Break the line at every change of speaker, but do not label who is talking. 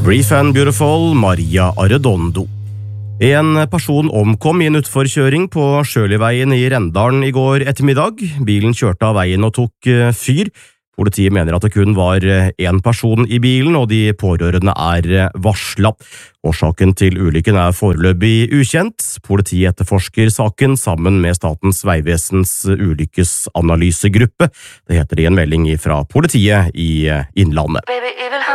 Brief and Beautiful, Maria Arredondo. En person omkom i en utforkjøring på Sjøliveien i Rendalen i går ettermiddag. Bilen kjørte av veien og tok fyr. Politiet mener at det kun var en person i bilen, og de pårørende er varslet. Årsaken til ulykken er foreløpig ukjent. Politiet etterforsker saken sammen med Statens vegvesens ulykkesanalysegruppe. Det heter det i en melding fra politiet i Innlandet.